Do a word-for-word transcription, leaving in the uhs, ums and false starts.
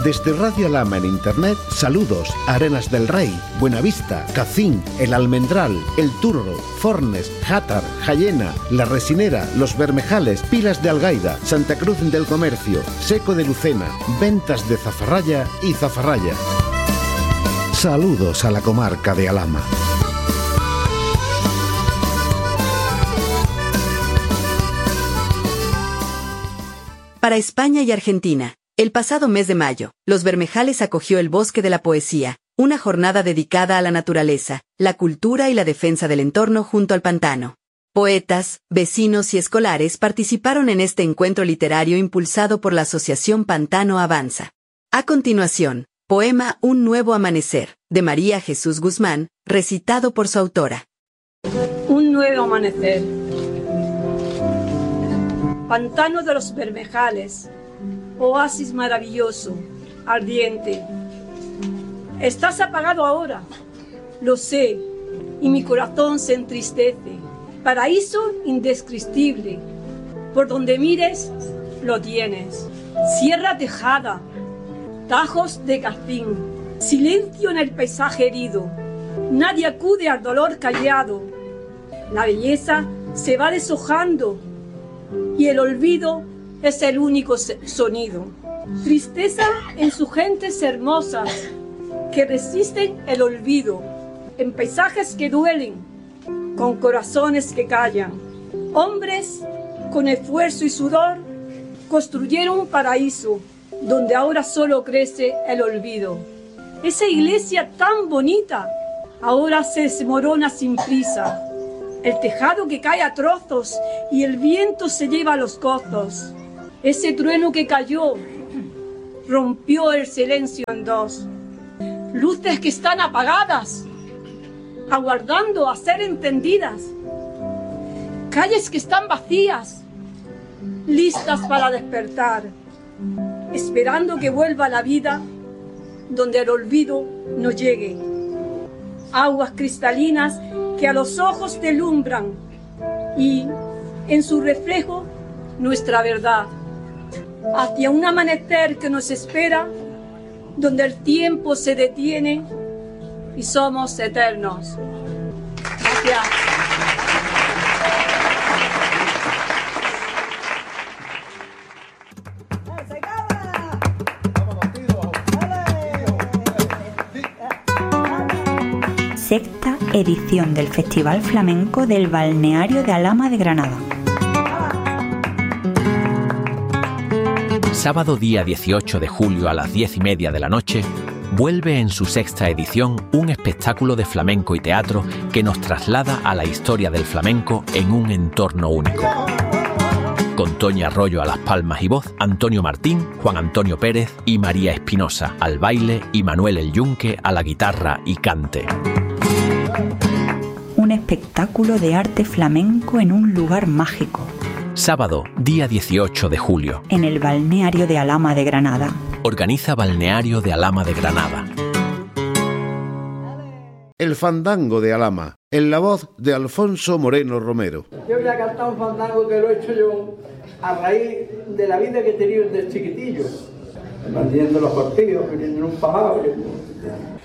Desde Radio Alhama en Internet, saludos a Arenas del Rey, Buenavista, Cacín, El Almendral, El Turro, Fornes, Játar, Jayena, La Resinera, Los Bermejales, Pilas de Algaida, Santa Cruz del Comercio, Seco de Lucena, Ventas de Zafarraya y Zafarraya. Saludos a la comarca de Alhama. Para España y Argentina, el pasado mes de mayo, Los Bermejales acogió el Bosque de la Poesía, una jornada dedicada a la naturaleza, la cultura y la defensa del entorno junto al pantano. Poetas, vecinos y escolares participaron en este encuentro literario impulsado por la Asociación Pantano Avanza. A continuación, poema Un nuevo amanecer, de María Jesús Guzmán, recitado por su autora. Un nuevo amanecer. Pantano de los Bermejales, oasis maravilloso, ardiente. Estás apagado ahora, lo sé, y mi corazón se entristece. Paraíso indescriptible, por donde mires, lo tienes. Sierra tejada, tajos de jazmín, silencio en el paisaje herido. Nadie acude al dolor callado. La belleza se va deshojando y el olvido es el único sonido. Tristeza en sus gentes hermosas que resisten el olvido, en paisajes que duelen, con corazones que callan. Hombres con esfuerzo y sudor construyeron un paraíso donde ahora solo crece el olvido. Esa iglesia tan bonita ahora se desmorona sin prisa. El tejado que cae a trozos y el viento se lleva los gozos. Ese trueno que cayó rompió el silencio en dos. Luces que están apagadas, aguardando a ser encendidas. Calles que están vacías, listas para despertar, esperando que vuelva la vida donde el olvido no llegue. Aguas cristalinas que a los ojos deslumbran y, en su reflejo, nuestra verdad. Hacia un amanecer que nos espera, donde el tiempo se detiene y somos eternos. Gracias. Sexta edición del Festival Flamenco del Balneario de Alhama de Granada. Sábado día dieciocho de julio a las diez y media de la noche, vuelve en su sexta edición un espectáculo de flamenco y teatro que nos traslada a la historia del flamenco en un entorno único. Con Toña Arroyo a las palmas y voz, Antonio Martín, Juan Antonio Pérez y María Espinosa al baile y Manuel El Yunque a la guitarra y cante. Un espectáculo de arte flamenco en un lugar mágico. Sábado, día dieciocho de julio. En el Balneario de Alhama de Granada. Organiza Balneario de Alhama de Granada. El fandango de Alhama, en la voz de Alfonso Moreno Romero. Yo voy a cantar un fandango que lo he hecho yo a raíz de la vida que he tenido desde chiquitillo. Mantiendo los partidos, viniendo en un pajado.